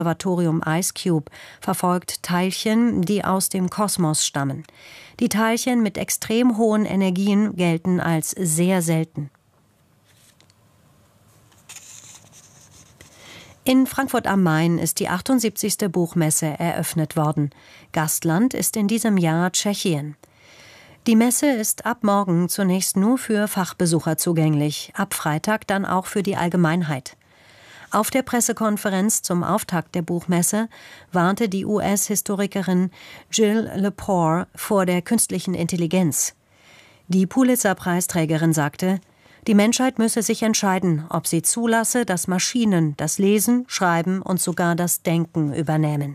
Observatorium IceCube verfolgt Teilchen, die aus dem Kosmos stammen. Die Teilchen mit extrem hohen Energien gelten als sehr selten. In Frankfurt am Main ist die 78. Buchmesse eröffnet worden. Gastland ist in diesem Jahr Tschechien. Die Messe ist ab morgen zunächst nur für Fachbesucher zugänglich, ab Freitag dann auch für die Allgemeinheit. Auf der Pressekonferenz zum Auftakt der Buchmesse warnte die US-Historikerin Jill Lepore vor der künstlichen Intelligenz. Die Pulitzer-Preisträgerin sagte, die Menschheit müsse sich entscheiden, ob sie zulasse, dass Maschinen das Lesen, Schreiben und sogar das Denken übernehmen.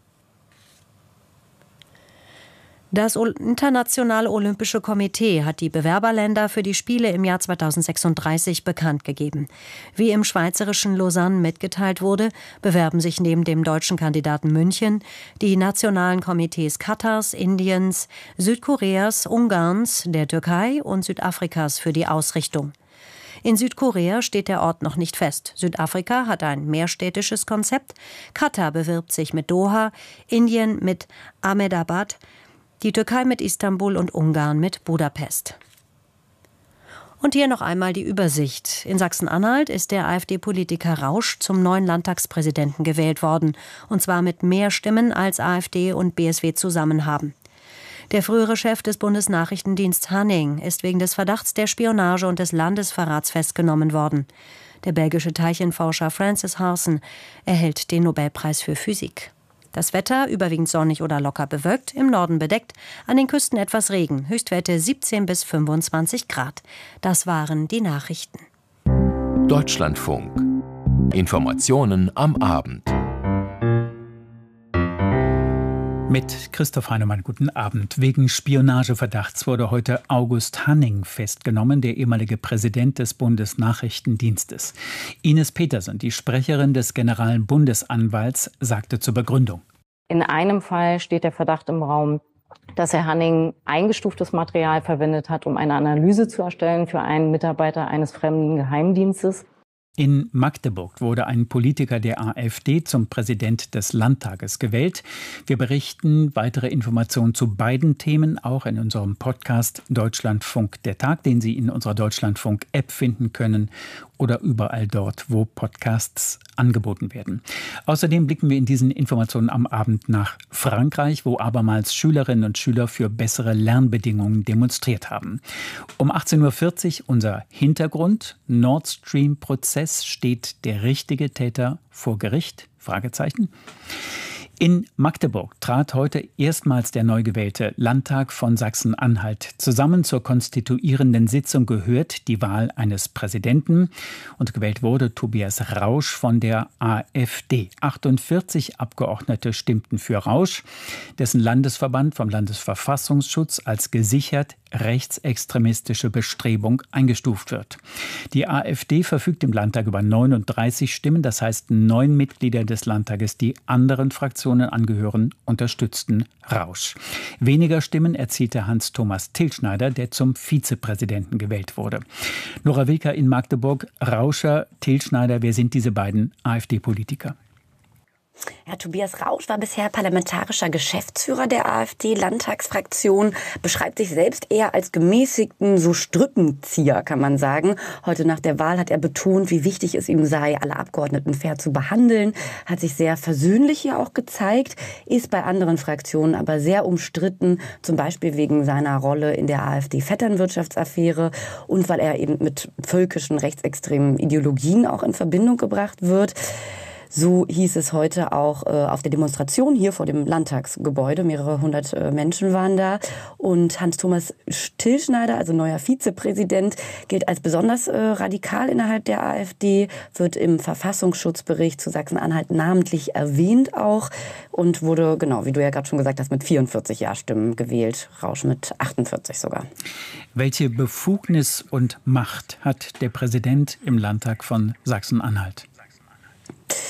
Das Internationale Olympische Komitee hat die Bewerberländer für die Spiele im Jahr 2036 bekannt gegeben. Wie im schweizerischen Lausanne mitgeteilt wurde, bewerben sich neben dem deutschen Kandidaten München die nationalen Komitees Katars, Indiens, Südkoreas, Ungarns, der Türkei und Südafrikas für die Ausrichtung. In Südkorea steht der Ort noch nicht fest. Südafrika hat ein mehrstädtisches Konzept. Katar bewirbt sich mit Doha, Indien mit Ahmedabad, die Türkei mit Istanbul und Ungarn mit Budapest. Und hier noch einmal die Übersicht. In Sachsen-Anhalt ist der AfD-Politiker Rausch zum neuen Landtagspräsidenten gewählt worden. Und zwar mit mehr Stimmen, als AfD und BSW zusammen haben. Der frühere Chef des Bundesnachrichtendiensts Hanning ist wegen des Verdachts der Spionage und des Landesverrats festgenommen worden. Der belgische Teilchenforscher Francis Harson erhält den Nobelpreis für Physik. Das Wetter überwiegend sonnig oder locker bewölkt, im Norden bedeckt, an den Küsten etwas Regen, Höchstwerte 17 bis 25 Grad. Das waren die Nachrichten. Deutschlandfunk. Informationen am Abend. Mit Christoph Heinemann, guten Abend. Wegen Spionageverdachts wurde heute August Hanning festgenommen, der ehemalige Präsident des Bundesnachrichtendienstes. Ines Petersen, die Sprecherin des Generalbundesanwalts, sagte zur Begründung. In einem Fall steht der Verdacht im Raum, dass Herr Hanning eingestuftes Material verwendet hat, um eine Analyse zu erstellen für einen Mitarbeiter eines fremden Geheimdienstes. In Magdeburg wurde ein Politiker der AfD zum Präsident des Landtages gewählt. Wir berichten weitere Informationen zu beiden Themen auch in unserem Podcast Deutschlandfunk der Tag, den Sie in unserer Deutschlandfunk-App finden können oder überall dort, wo Podcasts angeboten werden. Außerdem blicken wir in diesen Informationen am Abend nach Frankreich, wo abermals Schülerinnen und Schüler für bessere Lernbedingungen demonstriert haben. Um 18.40 Uhr unser Hintergrund. Nord Stream-Prozess, steht der richtige Täter vor Gericht? Fragezeichen. In Magdeburg trat heute erstmals der neu gewählte Landtag von Sachsen-Anhalt zusammen. Zur konstituierenden Sitzung gehört die Wahl eines Präsidenten. Und gewählt wurde Tobias Rausch von der AfD. 48 Abgeordnete stimmten für Rausch, dessen Landesverband vom Landesverfassungsschutz als gesichert rechtsextremistische Bestrebung eingestuft wird. Die AfD verfügt im Landtag über 39 Stimmen, das heißt 9 Mitglieder des Landtages, die anderen Fraktionen angehören, unterstützten Rausch. Weniger Stimmen erzielte Hans-Thomas Tilschneider, der zum Vizepräsidenten gewählt wurde. Nora Wilker in Magdeburg, Rauscher, Tilschneider, wer sind diese beiden AfD-Politiker? Ja, Tobias Rausch war bisher parlamentarischer Geschäftsführer der AfD-Landtagsfraktion, beschreibt sich selbst eher als gemäßigten, so Strippenzieher, kann man sagen. Heute nach der Wahl hat er betont, wie wichtig es ihm sei, alle Abgeordneten fair zu behandeln, hat sich sehr versöhnlich hier auch gezeigt, ist bei anderen Fraktionen aber sehr umstritten, zum Beispiel wegen seiner Rolle in der AfD-Vetternwirtschaftsaffäre und weil er eben mit völkischen rechtsextremen Ideologien auch in Verbindung gebracht wird. So hieß es heute auch auf der Demonstration hier vor dem Landtagsgebäude. Mehrere hundert Menschen waren da. Und Hans-Thomas Tilschneider, also neuer Vizepräsident, gilt als besonders radikal innerhalb der AfD, wird im Verfassungsschutzbericht zu Sachsen-Anhalt namentlich erwähnt auch und wurde, genau, wie du ja gerade schon gesagt hast, mit 44 Ja-Stimmen gewählt. Rausch mit 48 sogar. Welche Befugnis und Macht hat der Präsident im Landtag von Sachsen-Anhalt?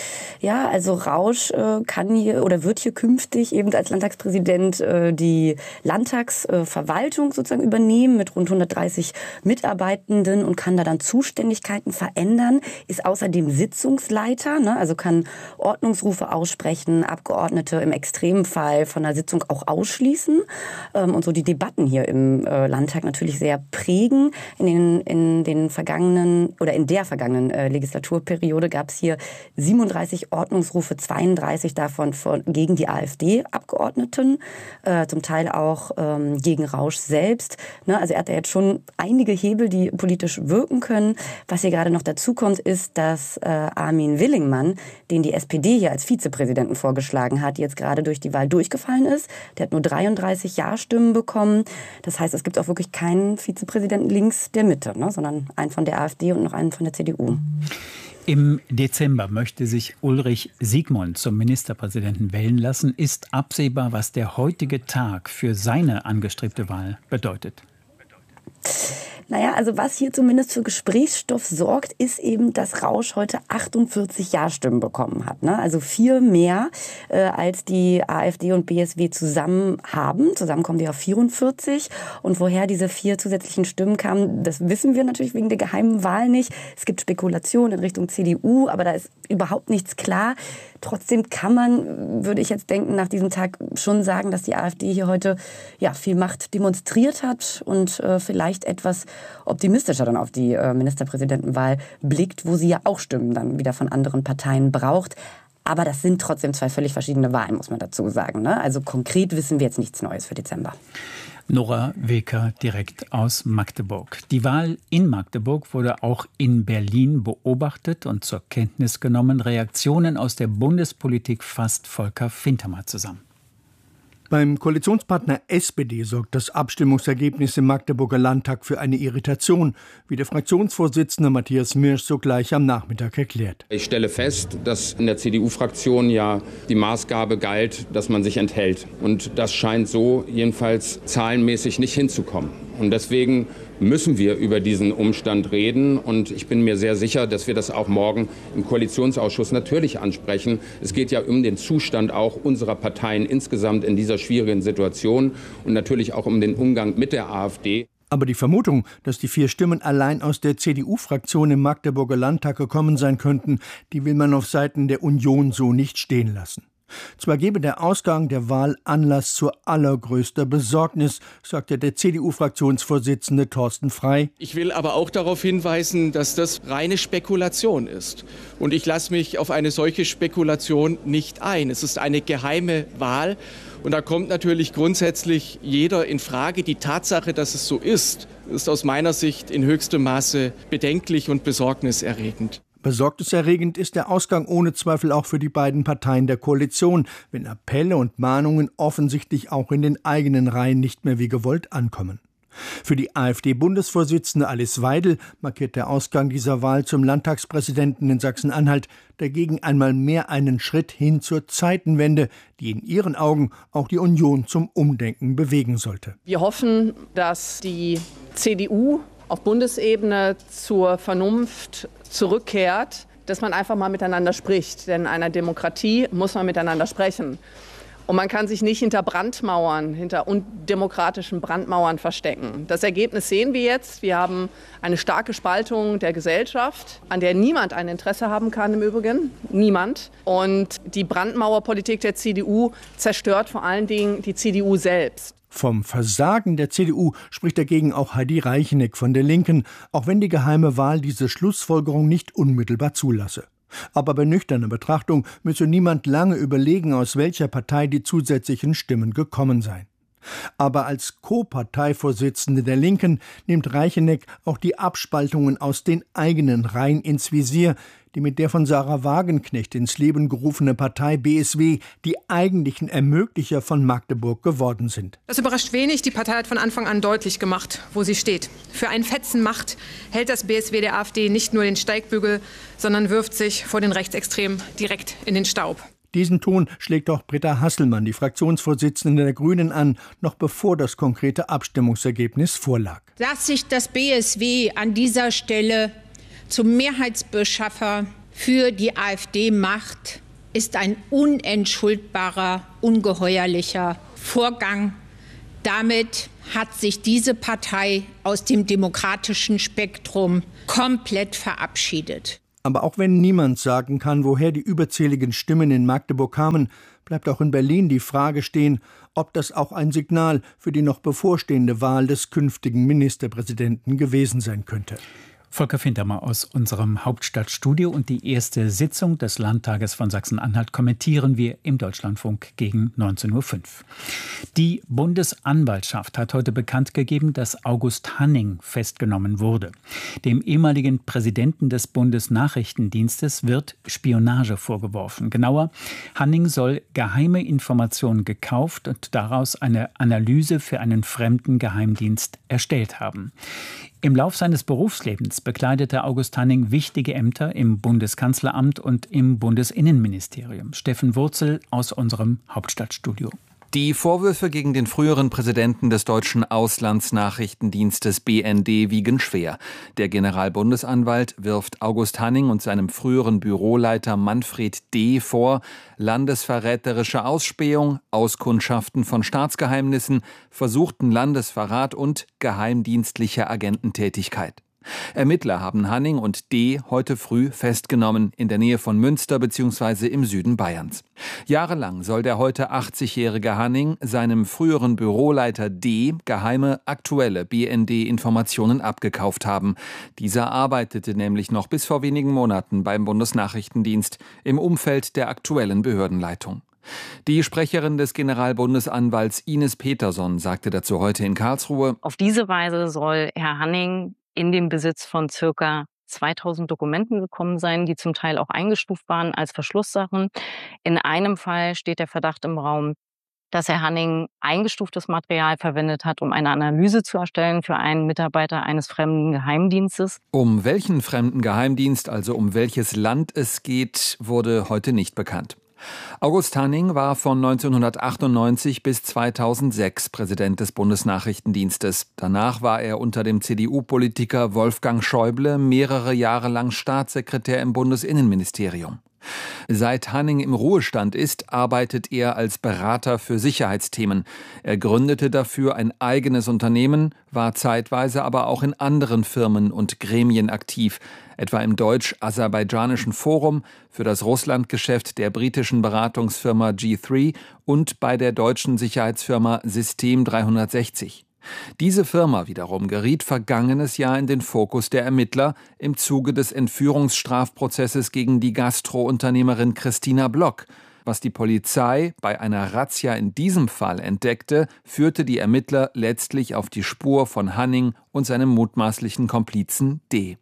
Ja, also Rausch kann hier oder wird hier künftig eben als Landtagspräsident die Landtagsverwaltung sozusagen übernehmen mit rund 130 Mitarbeitenden und kann da dann Zuständigkeiten verändern, ist außerdem Sitzungsleiter, ne? Also kann Ordnungsrufe aussprechen, Abgeordnete im Extremfall von der Sitzung auch ausschließen und so die Debatten hier im Landtag natürlich sehr prägen. In der vergangenen Legislaturperiode gab es hier 37 Ordnungsrufe, 32 davon gegen die AfD-Abgeordneten, zum Teil auch gegen Rausch selbst. Ne? Also er hat ja jetzt schon einige Hebel, die politisch wirken können. Was hier gerade noch dazu kommt, ist, dass Armin Willingmann, den die SPD hier als Vizepräsidenten vorgeschlagen hat, jetzt gerade durch die Wahl durchgefallen ist. Der hat nur 33 Ja-Stimmen bekommen. Das heißt, es gibt auch wirklich keinen Vizepräsidenten links der Mitte, ne? Sondern einen von der AfD und noch einen von der CDU. Im Dezember möchte sich Ulrich Siegmund zum Ministerpräsidenten wählen lassen. Ist absehbar, was der heutige Tag für seine angestrebte Wahl bedeutet? Naja, also was hier zumindest für Gesprächsstoff sorgt, ist eben, dass Rausch heute 48 Ja-Stimmen bekommen hat. Ne? Also 4 mehr als die AfD und BSW zusammen haben. Zusammen kommen die auf 44. Und woher diese 4 zusätzlichen Stimmen kamen, das wissen wir natürlich wegen der geheimen Wahl nicht. Es gibt Spekulationen in Richtung CDU, aber da ist überhaupt nichts klar. Trotzdem kann man, würde ich jetzt denken, nach diesem Tag schon sagen, dass die AfD hier heute viel Macht demonstriert hat und vielleicht etwas optimistischer dann auf die Ministerpräsidentenwahl blickt, wo sie ja auch Stimmen dann wieder von anderen Parteien braucht. Aber das sind trotzdem 2 völlig verschiedene Wahlen, muss man dazu sagen. Ne? Also konkret wissen wir jetzt nichts Neues für Dezember. Nora Weker direkt aus Magdeburg. Die Wahl in Magdeburg wurde auch in Berlin beobachtet und zur Kenntnis genommen. Reaktionen aus der Bundespolitik fasst Volker Fintermer zusammen. Beim Koalitionspartner SPD sorgt das Abstimmungsergebnis im Magdeburger Landtag für eine Irritation, wie der Fraktionsvorsitzende Matthias Mirsch sogleich am Nachmittag erklärt. Ich stelle fest, dass in der CDU-Fraktion ja die Maßgabe galt, dass man sich enthält. Und das scheint so jedenfalls zahlenmäßig nicht hinzukommen. Und deswegen müssen wir über diesen Umstand reden. Und ich bin mir sehr sicher, dass wir das auch morgen im Koalitionsausschuss natürlich ansprechen. Es geht ja um den Zustand auch unserer Parteien insgesamt in dieser schwierigen Situation und natürlich auch um den Umgang mit der AfD. Aber die Vermutung, dass die 4 Stimmen allein aus der CDU-Fraktion im Magdeburger Landtag gekommen sein könnten, die will man auf Seiten der Union so nicht stehen lassen. Zwar gebe der Ausgang der Wahl Anlass zu allergrößter Besorgnis, sagte der CDU-Fraktionsvorsitzende Thorsten Frey. Ich will aber auch darauf hinweisen, dass das reine Spekulation ist. Und ich lasse mich auf eine solche Spekulation nicht ein. Es ist eine geheime Wahl. Und da kommt natürlich grundsätzlich jeder in Frage. Die Tatsache, dass es so ist aus meiner Sicht in höchstem Maße bedenklich und besorgniserregend. Besorgniserregend ist der Ausgang ohne Zweifel auch für die beiden Parteien der Koalition, wenn Appelle und Mahnungen offensichtlich auch in den eigenen Reihen nicht mehr wie gewollt ankommen. Für die AfD-Bundesvorsitzende Alice Weidel markiert der Ausgang dieser Wahl zum Landtagspräsidenten in Sachsen-Anhalt dagegen einmal mehr einen Schritt hin zur Zeitenwende, die in ihren Augen auch die Union zum Umdenken bewegen sollte. Wir hoffen, dass die CDU auf Bundesebene zur Vernunft zurückkehrt, dass man einfach mal miteinander spricht. Denn in einer Demokratie muss man miteinander sprechen. Und man kann sich nicht hinter Brandmauern, hinter undemokratischen Brandmauern verstecken. Das Ergebnis sehen wir jetzt. Wir haben eine starke Spaltung der Gesellschaft, an der niemand ein Interesse haben kann im Übrigen. Niemand. Und die Brandmauerpolitik der CDU zerstört vor allen Dingen die CDU selbst. Vom Versagen der CDU spricht dagegen auch Heidi Reicheneck von der Linken, auch wenn die geheime Wahl diese Schlussfolgerung nicht unmittelbar zulasse. Aber bei nüchterner Betrachtung müsse niemand lange überlegen, aus welcher Partei die zusätzlichen Stimmen gekommen seien. Aber als Co-Parteivorsitzende der Linken nimmt Reicheneck auch die Abspaltungen aus den eigenen Reihen ins Visier, die mit der von Sarah Wagenknecht ins Leben gerufene Partei BSW die eigentlichen Ermöglicher von Magdeburg geworden sind. Das überrascht wenig. Die Partei hat von Anfang an deutlich gemacht, wo sie steht. Für einen Fetzen Macht hält das BSW der AfD nicht nur den Steigbügel, sondern wirft sich vor den Rechtsextremen direkt in den Staub. Diesen Ton schlägt auch Britta Hasselmann, die Fraktionsvorsitzende der Grünen, an, noch bevor das konkrete Abstimmungsergebnis vorlag. Dass sich das BSW an dieser Stelle zum Mehrheitsbeschaffer für die AfD macht, ist ein unentschuldbarer, ungeheuerlicher Vorgang. Damit hat sich diese Partei aus dem demokratischen Spektrum komplett verabschiedet. Aber auch wenn niemand sagen kann, woher die überzähligen Stimmen in Magdeburg kamen, bleibt auch in Berlin die Frage stehen, ob das auch ein Signal für die noch bevorstehende Wahl des künftigen Ministerpräsidenten gewesen sein könnte. Volker Fintermer aus unserem Hauptstadtstudio, und die erste Sitzung des Landtages von Sachsen-Anhalt kommentieren wir im Deutschlandfunk gegen 19.05 Uhr. Die Bundesanwaltschaft hat heute bekannt gegeben, dass August Hanning festgenommen wurde. Dem ehemaligen Präsidenten des Bundesnachrichtendienstes wird Spionage vorgeworfen. Genauer, Hanning soll geheime Informationen gekauft und daraus eine Analyse für einen fremden Geheimdienst erstellt haben. Im Lauf seines Berufslebens bekleidete August Hanning wichtige Ämter im Bundeskanzleramt und im Bundesinnenministerium. Steffen Wurzel aus unserem Hauptstadtstudio. Die Vorwürfe gegen den früheren Präsidenten des deutschen Auslandsnachrichtendienstes BND wiegen schwer. Der Generalbundesanwalt wirft August Hanning und seinem früheren Büroleiter Manfred D. vor, landesverräterische Ausspähung, Auskundschaften von Staatsgeheimnissen, versuchten Landesverrat und geheimdienstliche Agententätigkeit. Ermittler haben Hanning und D. heute früh festgenommen, in der Nähe von Münster bzw. im Süden Bayerns. Jahrelang soll der heute 80-jährige Hanning seinem früheren Büroleiter D. geheime, aktuelle BND-Informationen abgekauft haben. Dieser arbeitete nämlich noch bis vor wenigen Monaten beim Bundesnachrichtendienst im Umfeld der aktuellen Behördenleitung. Die Sprecherin des Generalbundesanwalts Ines Peterson sagte dazu heute in Karlsruhe: Auf diese Weise soll Herr Hanning in den Besitz von ca. 2000 Dokumenten gekommen sein, die zum Teil auch eingestuft waren als Verschlusssachen. In einem Fall steht der Verdacht im Raum, dass Herr Hanning eingestuftes Material verwendet hat, um eine Analyse zu erstellen für einen Mitarbeiter eines fremden Geheimdienstes. Um welchen fremden Geheimdienst, also um welches Land es geht, wurde heute nicht bekannt. August Hanning war von 1998 bis 2006 Präsident des Bundesnachrichtendienstes. Danach war er unter dem CDU-Politiker Wolfgang Schäuble mehrere Jahre lang Staatssekretär im Bundesinnenministerium. Seit Hanning im Ruhestand ist, arbeitet er als Berater für Sicherheitsthemen. Er gründete dafür ein eigenes Unternehmen, war zeitweise aber auch in anderen Firmen und Gremien aktiv, etwa im deutsch-aserbaidschanischen Forum, für das Russlandgeschäft der britischen Beratungsfirma G3 und bei der deutschen Sicherheitsfirma System 360. Diese Firma wiederum geriet vergangenes Jahr in den Fokus der Ermittler im Zuge des Entführungsstrafprozesses gegen die Gastrounternehmerin Christina Block. Was die Polizei bei einer Razzia in diesem Fall entdeckte, führte die Ermittler letztlich auf die Spur von Hanning und seinem mutmaßlichen Komplizen D.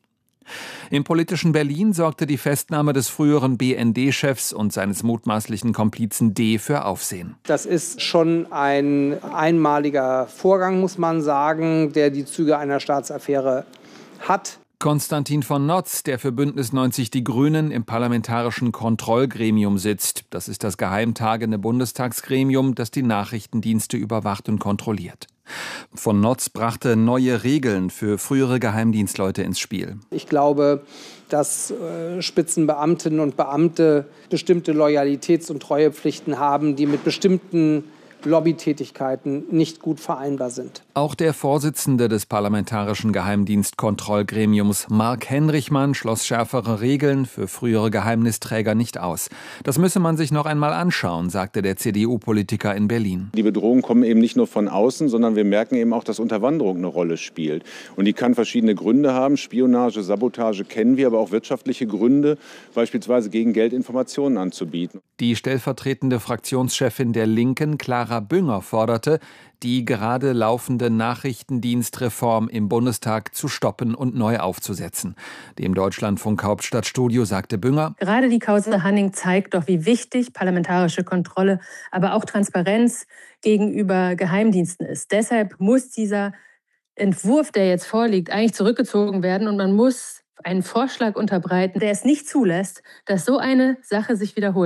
Im politischen Berlin sorgte die Festnahme des früheren BND-Chefs und seines mutmaßlichen Komplizen D. für Aufsehen. Das ist schon ein einmaliger Vorgang, muss man sagen, der die Züge einer Staatsaffäre hat. Konstantin von Notz, der für Bündnis 90 Die Grünen im Parlamentarischen Kontrollgremium sitzt. Das ist das geheimtagende Bundestagsgremium, das die Nachrichtendienste überwacht und kontrolliert. Von Notz brachte neue Regeln für frühere Geheimdienstleute ins Spiel. Ich glaube, dass Spitzenbeamtinnen und Beamte bestimmte Loyalitäts- und Treuepflichten haben, die mit bestimmten Lobbytätigkeiten nicht gut vereinbar sind. Auch der Vorsitzende des Parlamentarischen Geheimdienstkontrollgremiums, Mark Henrichmann, schloss schärfere Regeln für frühere Geheimnisträger nicht aus. Das müsse man sich noch einmal anschauen, sagte der CDU-Politiker in Berlin. Die Bedrohungen kommen eben nicht nur von außen, sondern wir merken eben auch, dass Unterwanderung eine Rolle spielt. Und die kann verschiedene Gründe haben. Spionage, Sabotage kennen wir, aber auch wirtschaftliche Gründe, beispielsweise gegen Geld Informationen anzubieten. Die stellvertretende Fraktionschefin der Linken, Clara Bünger, forderte, die gerade laufende Nachrichtendienstreform im Bundestag zu stoppen und neu aufzusetzen. Dem Deutschlandfunk Hauptstadtstudio sagte Bünger: Gerade die Causa Hanning zeigt doch, wie wichtig parlamentarische Kontrolle, aber auch Transparenz gegenüber Geheimdiensten ist. Deshalb muss dieser Entwurf, der jetzt vorliegt, eigentlich zurückgezogen werden und man muss einen Vorschlag unterbreiten, der es nicht zulässt, dass so eine Sache sich wiederholt.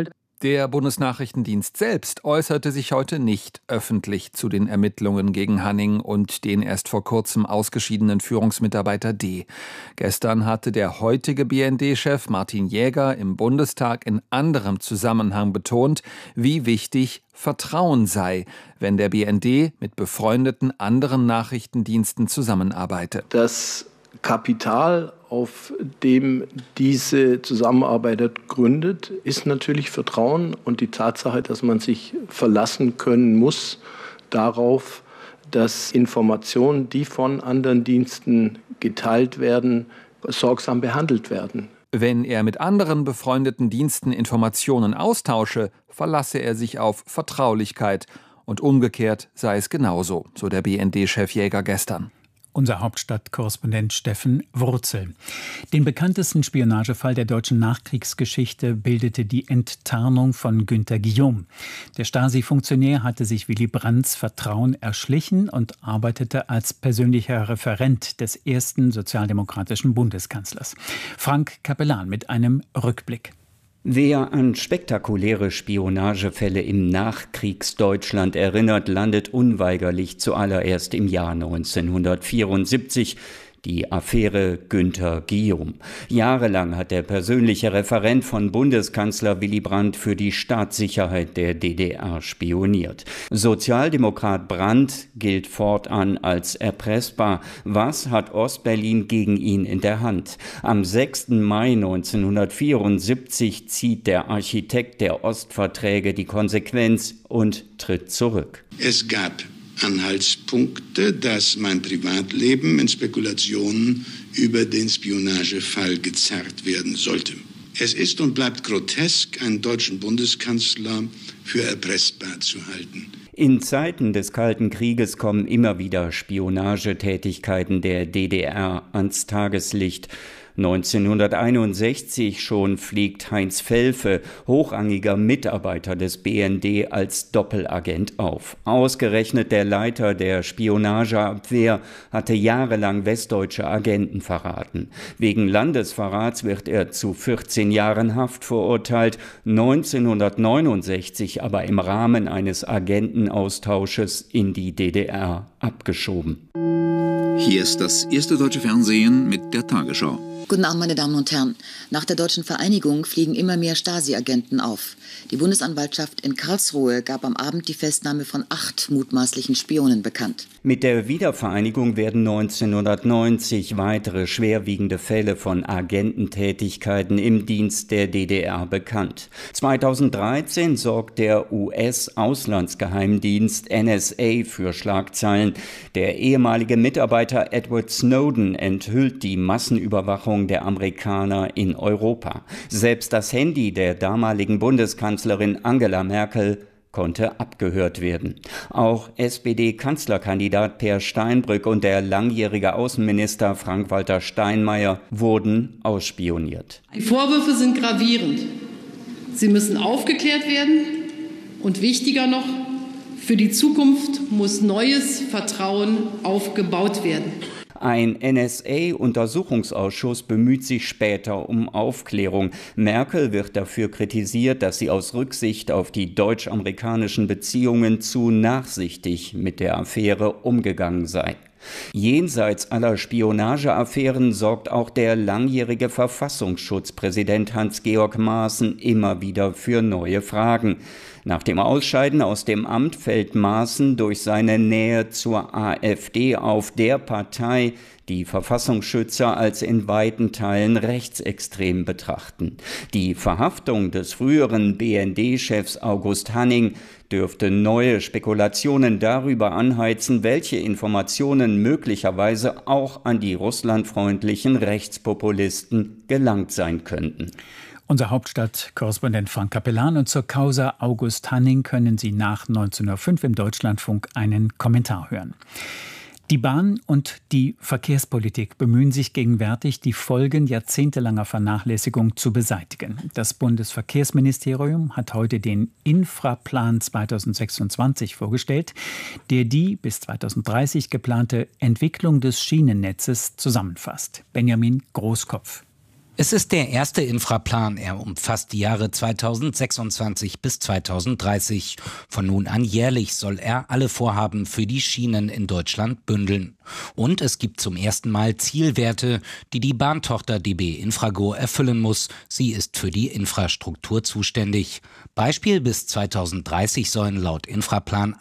Der Bundesnachrichtendienst selbst äußerte sich heute nicht öffentlich zu den Ermittlungen gegen Hanning und den erst vor kurzem ausgeschiedenen Führungsmitarbeiter D. Gestern hatte der heutige BND-Chef Martin Jäger im Bundestag in anderem Zusammenhang betont, wie wichtig Vertrauen sei, wenn der BND mit befreundeten anderen Nachrichtendiensten zusammenarbeite. Das Kapital, auf dem diese Zusammenarbeit gründet, ist natürlich Vertrauen und die Tatsache, dass man sich verlassen können muss darauf, dass Informationen, die von anderen Diensten geteilt werden, sorgsam behandelt werden. Wenn er mit anderen befreundeten Diensten Informationen austausche, verlasse er sich auf Vertraulichkeit. Und umgekehrt sei es genauso, so der BND-Chef Jäger gestern. Unser Hauptstadtkorrespondent Steffen Wurzel. Den bekanntesten Spionagefall der deutschen Nachkriegsgeschichte bildete die Enttarnung von Günter Guillaume. Der Stasi-Funktionär hatte sich Willy Brandts Vertrauen erschlichen und arbeitete als persönlicher Referent des ersten sozialdemokratischen Bundeskanzlers. Frank Capellan mit einem Rückblick. Wer an spektakuläre Spionagefälle im Nachkriegsdeutschland erinnert, landet unweigerlich zuallererst im Jahr 1974. Die Affäre Günter Guillaume. Jahrelang hat der persönliche Referent von Bundeskanzler Willy Brandt für die Staatssicherheit der DDR spioniert. Sozialdemokrat Brandt gilt fortan als erpressbar. Was hat Ostberlin gegen ihn in der Hand? Am 6. Mai 1974 zieht der Architekt der Ostverträge die Konsequenz und tritt zurück. Es gab Anhaltspunkte, dass mein Privatleben in Spekulationen über den Spionagefall gezerrt werden sollte. Es ist und bleibt grotesk, einen deutschen Bundeskanzler für erpressbar zu halten. In Zeiten des Kalten Krieges kommen immer wieder Spionagetätigkeiten der DDR ans Tageslicht. 1961 schon fliegt Heinz Felfe, hochrangiger Mitarbeiter des BND, als Doppelagent auf. Ausgerechnet der Leiter der Spionageabwehr hatte jahrelang westdeutsche Agenten verraten. Wegen Landesverrats wird er zu 14 Jahren Haft verurteilt, 1969 aber im Rahmen eines Agentenaustausches in die DDR abgeschoben. Hier ist das erste deutsche Fernsehen mit der Tagesschau. Guten Abend, meine Damen und Herren. Nach der deutschen Vereinigung fliegen immer mehr Stasi-Agenten auf. Die Bundesanwaltschaft in Karlsruhe gab am Abend die Festnahme von 8 mutmaßlichen Spionen bekannt. Mit der Wiedervereinigung werden 1990 weitere schwerwiegende Fälle von Agententätigkeiten im Dienst der DDR bekannt. 2013 sorgt der US-Auslandsgeheimdienst NSA für Schlagzeilen. Der ehemalige Mitarbeiter Edward Snowden enthüllt die Massenüberwachung der Amerikaner in Europa. Selbst das Handy der damaligen Bundeskanzlerin Angela Merkel konnte abgehört werden. Auch SPD-Kanzlerkandidat Peer Steinbrück und der langjährige Außenminister Frank-Walter Steinmeier wurden ausspioniert. Die Vorwürfe sind gravierend. Sie müssen aufgeklärt werden und wichtiger noch, für die Zukunft muss neues Vertrauen aufgebaut werden. Ein NSA-Untersuchungsausschuss bemüht sich später um Aufklärung. Merkel wird dafür kritisiert, dass sie aus Rücksicht auf die deutsch-amerikanischen Beziehungen zu nachsichtig mit der Affäre umgegangen sei. Jenseits aller Spionageaffären sorgt auch der langjährige Verfassungsschutzpräsident Hans-Georg Maaßen immer wieder für neue Fragen. Nach dem Ausscheiden aus dem Amt fällt Maaßen durch seine Nähe zur AfD auf, der Partei, die Verfassungsschützer als in weiten Teilen rechtsextrem betrachten. Die Verhaftung des früheren BND-Chefs August Hanning dürfte neue Spekulationen darüber anheizen, welche Informationen möglicherweise auch an die russlandfreundlichen Rechtspopulisten gelangt sein könnten. Unser Hauptstadtkorrespondent Frank Capellan, und zur Causa August Hanning können Sie nach 19:05 im Deutschlandfunk einen Kommentar hören. Die Bahn und die Verkehrspolitik bemühen sich gegenwärtig, die Folgen jahrzehntelanger Vernachlässigung zu beseitigen. Das Bundesverkehrsministerium hat heute den Infraplan 2026 vorgestellt, der die bis 2030 geplante Entwicklung des Schienennetzes zusammenfasst. Benjamin Großkopf. Es ist der erste Infraplan. Er umfasst die Jahre 2026 bis 2030. Von nun an jährlich soll er alle Vorhaben für die Schienen in Deutschland bündeln. Und es gibt zum ersten Mal Zielwerte, die die Bahntochter DB Infrago erfüllen muss. Sie ist für die Infrastruktur zuständig. Beispiel: bis 2030 sollen laut Infraplan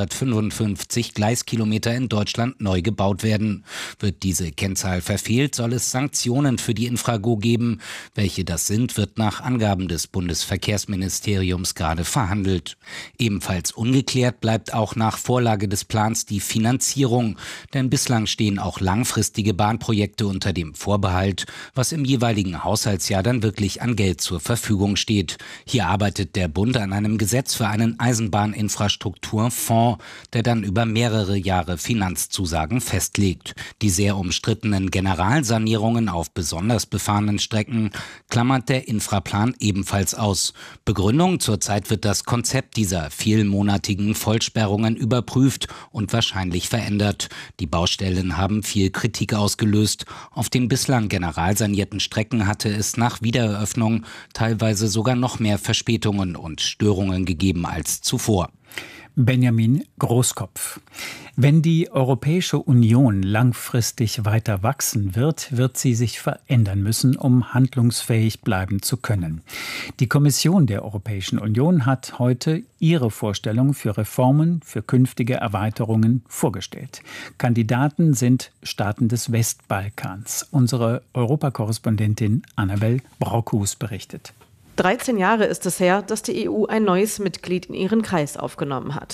155 Gleiskilometer in Deutschland neu gebaut werden. Wird diese Kennzahl verfehlt, soll es Sanktionen für die Infrago geben. Welche das sind, wird nach Angaben des Bundesverkehrsministeriums gerade verhandelt. Ebenfalls ungeklärt bleibt auch nach Vorlage des Plans die Finanzierung. Denn bislang stehen auch langfristige Bahnprojekte unter dem Vorbehalt, was im jeweiligen Haushaltsjahr dann wirklich an Geld zur Verfügung steht. Hier arbeitet der Bund an einem Gesetz für einen Eisenbahninfrastrukturfonds, der dann über mehrere Jahre Finanzzusagen festlegt. Die sehr umstrittenen Generalsanierungen auf besonders befahrenen Strecken klammert der Infraplan ebenfalls aus. Begründung: zurzeit wird das Konzept dieser vielmonatigen Vollsperrungen überprüft und wahrscheinlich verändert. Die Baustellen haben viel Kritik ausgelöst. Auf den bislang generalsanierten Strecken hatte es nach Wiedereröffnung teilweise sogar noch mehr Verspätungen und Störungen gegeben als zuvor. Benjamin Großkopf. Wenn die Europäische Union langfristig weiter wachsen wird, wird sie sich verändern müssen, um handlungsfähig bleiben zu können. Die Kommission der Europäischen Union hat heute ihre Vorstellung für Reformen, für künftige Erweiterungen vorgestellt. Kandidaten sind Staaten des Westbalkans. Unsere Europakorrespondentin Annabel Brockhus berichtet. 13 Jahre ist es her, dass die EU ein neues Mitglied in ihren Kreis aufgenommen hat.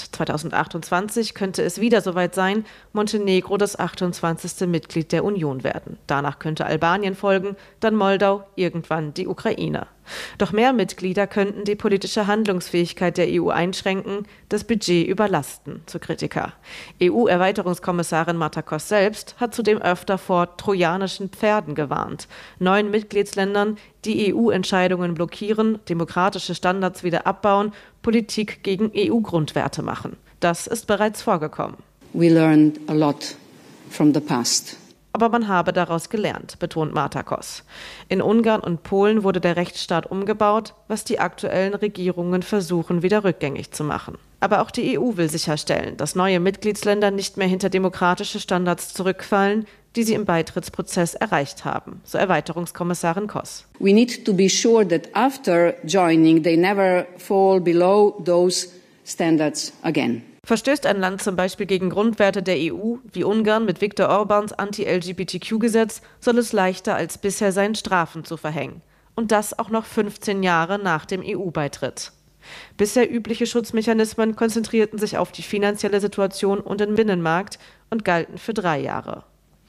2028 könnte es wieder soweit sein, Montenegro das 28. Mitglied der Union werden. Danach könnte Albanien folgen, dann Moldau, irgendwann die Ukraine. Doch mehr Mitglieder könnten die politische Handlungsfähigkeit der EU einschränken, das Budget überlasten, so Kritiker. EU-Erweiterungskommissarin Marta Koss selbst hat zudem öfter vor trojanischen Pferden gewarnt. 9 Mitgliedsländern, die EU-Entscheidungen blockieren, demokratische Standards wieder abbauen, Politik gegen EU-Grundwerte machen. Das ist bereits vorgekommen. We learned a lot from the past. Aber man habe daraus gelernt, betont Marta Koss. In Ungarn und Polen wurde der Rechtsstaat umgebaut, was die aktuellen Regierungen versuchen, wieder rückgängig zu machen. Aber auch die EU will sicherstellen, dass neue Mitgliedsländer nicht mehr hinter demokratische Standards zurückfallen, die sie im Beitrittsprozess erreicht haben, so Erweiterungskommissarin Koss. We need to be sure that after joining they never fall below those standards again. Verstößt ein Land zum Beispiel gegen Grundwerte der EU, wie Ungarn mit Viktor Orbáns Anti-LGBTQ-Gesetz, soll es leichter als bisher sein, Strafen zu verhängen. Und das auch noch 15 Jahre nach dem EU-Beitritt. Bisher übliche Schutzmechanismen konzentrierten sich auf die finanzielle Situation und den Binnenmarkt und galten für 3 Jahre.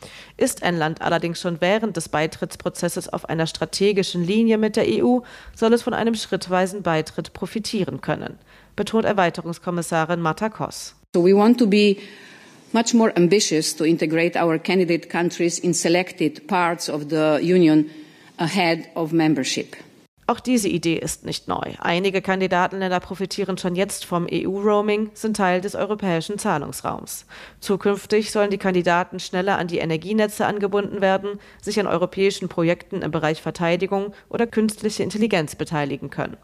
Ist ein Land allerdings schon während des Beitrittsprozesses auf einer strategischen Linie mit der EU, soll es von einem schrittweisen Beitritt profitieren können, betont Erweiterungskommissarin Marta Koss. So we want to be much more ambitious to integrate our candidate countries in selected parts of the Union ahead of membership. Auch diese Idee ist nicht neu. Einige Kandidatenländer profitieren schon jetzt vom EU-Roaming, sind Teil des europäischen Zahlungsraums. Zukünftig sollen die Kandidaten schneller an die Energienetze angebunden werden, sich an europäischen Projekten im Bereich Verteidigung oder künstliche Intelligenz beteiligen können.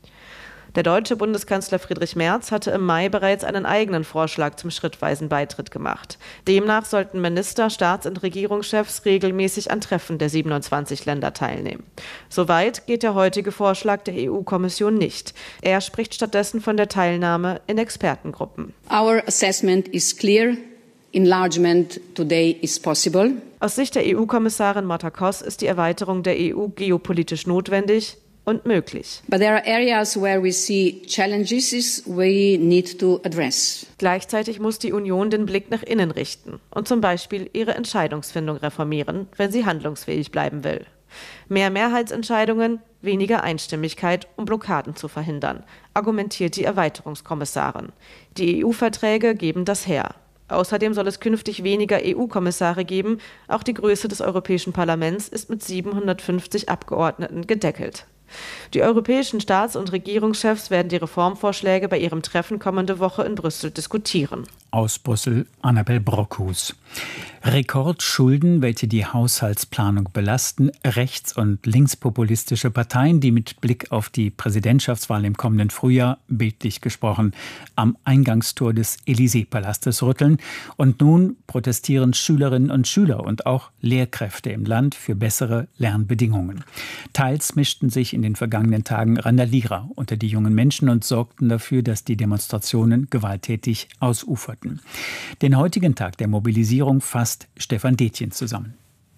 Der deutsche Bundeskanzler Friedrich Merz hatte im Mai bereits einen eigenen Vorschlag zum schrittweisen Beitritt gemacht. Demnach sollten Minister, Staats- und Regierungschefs regelmäßig an Treffen der 27 Länder teilnehmen. Soweit geht der heutige Vorschlag der EU-Kommission nicht. Er spricht stattdessen von der Teilnahme in Expertengruppen. Our assessment is clear. Enlargement today is possible. Aus Sicht der EU-Kommissarin Marta Koss ist die Erweiterung der EU geopolitisch notwendig und möglich. But there are areas where we see challenges we need to address. Gleichzeitig muss die Union den Blick nach innen richten und zum Beispiel ihre Entscheidungsfindung reformieren, wenn sie handlungsfähig bleiben will. Mehr Mehrheitsentscheidungen, weniger Einstimmigkeit, um Blockaden zu verhindern, argumentiert die Erweiterungskommissarin. Die EU-Verträge geben das her. Außerdem soll es künftig weniger EU-Kommissare geben. Auch die Größe des Europäischen Parlaments ist mit 750 Abgeordneten gedeckelt. Die europäischen Staats- und Regierungschefs werden die Reformvorschläge bei ihrem Treffen kommende Woche in Brüssel diskutieren. Aus Brüssel Annabel Brockhus. Rekordschulden, welche die Haushaltsplanung belasten, rechts- und linkspopulistische Parteien, die mit Blick auf die Präsidentschaftswahl im kommenden Frühjahr, bildlich gesprochen, am Eingangstor des Élysée-Palastes rütteln. Und nun protestieren Schülerinnen und Schüler und auch Lehrkräfte im Land für bessere Lernbedingungen. Teils mischten sich in den vergangenen Tagen Randalierer unter die jungen Menschen und sorgten dafür, dass die Demonstrationen gewalttätig ausuferten. Den heutigen Tag der Mobilisierung fasst Stefan Detjen zusammen.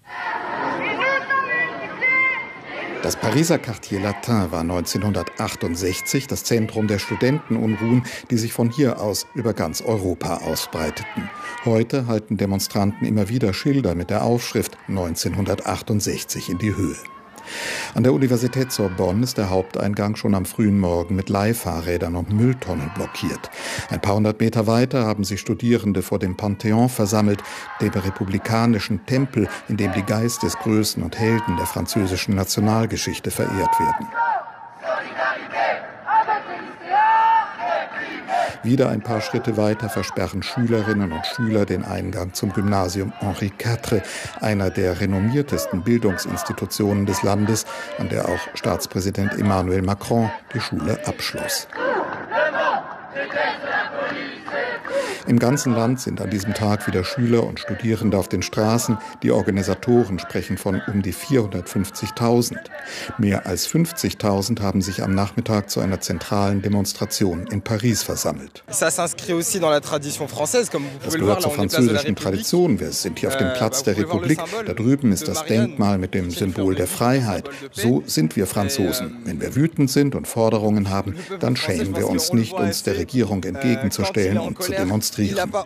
Das Pariser Quartier Latin war 1968 das Zentrum der Studentenunruhen, die sich von hier aus über ganz Europa ausbreiteten. Heute halten Demonstranten immer wieder Schilder mit der Aufschrift 1968 in die Höhe. An der Universität Sorbonne ist der Haupteingang schon am frühen Morgen mit Leihfahrrädern und Mülltonnen blockiert. Ein paar hundert Meter weiter haben sich Studierende vor dem Panthéon versammelt, dem republikanischen Tempel, in dem die Geistesgrößen und Helden der französischen Nationalgeschichte verehrt werden. Wieder ein paar Schritte weiter versperren Schülerinnen und Schüler den Eingang zum Gymnasium Henri IV, einer der renommiertesten Bildungsinstitutionen des Landes, an der auch Staatspräsident Emmanuel Macron die Schule abschloss. Im ganzen Land sind an diesem Tag wieder Schüler und Studierende auf den Straßen. Die Organisatoren sprechen von um die 450.000. Mehr als 50.000 haben sich am Nachmittag zu einer zentralen Demonstration in Paris versammelt. Das gehört zur französischen Tradition. Wir sind hier auf dem Platz der Republik. Da drüben ist das Denkmal mit dem Symbol der Freiheit. So sind wir Franzosen. Wenn wir wütend sind und Forderungen haben, dann schämen wir uns nicht, uns der Regierung entgegenzustellen und zu demonstrieren,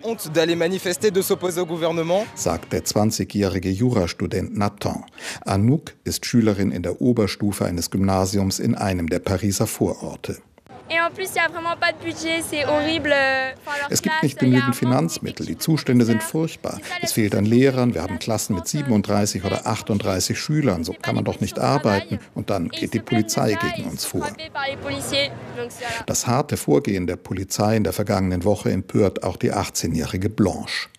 sagt der 20-jährige Jurastudent Nathan. Anouk ist Schülerin in der Oberstufe eines Gymnasiums in einem der Pariser Vororte. Es gibt nicht genügend Finanzmittel, die Zustände sind furchtbar. Es fehlt an Lehrern, wir haben Klassen mit 37 oder 38 Schülern, so kann man doch nicht arbeiten und dann geht die Polizei gegen uns vor. Das harte Vorgehen der Polizei in der vergangenen Woche empört auch die 18-jährige Blanche.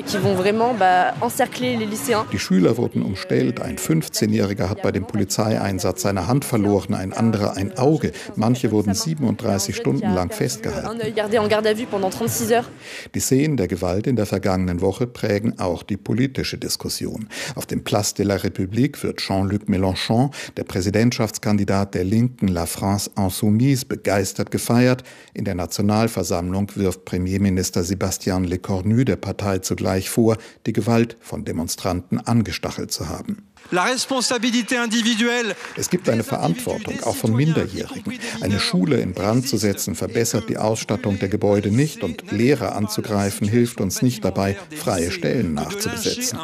Die Schüler wurden umstellt. Ein 15-Jähriger hat bei dem Polizeieinsatz seine Hand verloren, ein anderer ein Auge. Manche wurden 37 Stunden lang festgehalten. Die Szenen der Gewalt in der vergangenen Woche prägen auch die politische Diskussion. Auf dem Place de la République wird Jean-Luc Mélenchon, der Präsidentschaftskandidat der Linken La France Insoumise, begeistert gefeiert. In der Nationalversammlung wirft Premierminister Sébastien Lecornu der Partei zugleich vor, die Gewalt von Demonstranten angestachelt zu haben. Es gibt eine Verantwortung, auch von Minderjährigen. Eine Schule in Brand zu setzen, verbessert die Ausstattung der Gebäude nicht und Lehrer anzugreifen, hilft uns nicht dabei, freie Stellen nachzubesetzen.